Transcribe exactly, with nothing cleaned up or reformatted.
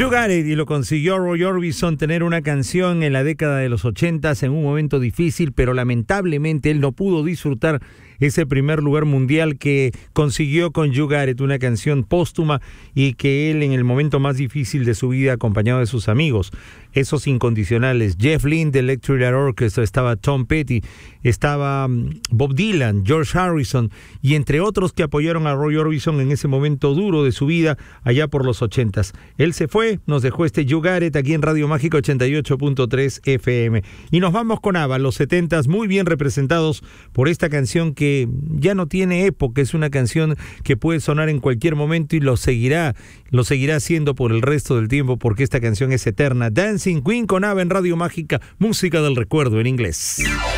You Got It, y lo consiguió Roy Orbison, tener una canción en la década de los ochentas en un momento difícil, pero lamentablemente él no pudo disfrutar ese primer lugar mundial que consiguió con You Got It, una canción póstuma y que él en el momento más difícil de su vida, acompañado de sus amigos, esos incondicionales, Jeff Lynne de Electric Light Orchestra, estaba Tom Petty, estaba Bob Dylan, George Harrison y entre otros que apoyaron a Roy Orbison en ese momento duro de su vida allá por los ochentas. Él se fue, nos dejó este You Got It aquí en Radio Mágica ochenta y ocho punto tres F M. Y nos vamos con ABBA, los setentas, muy bien representados por esta canción que ya no tiene época, es una canción que puede sonar en cualquier momento y lo seguirá, lo seguirá haciendo por el resto del tiempo porque esta canción es eterna. Dancing Queen con ABBA en Radio Mágica, música del recuerdo en inglés.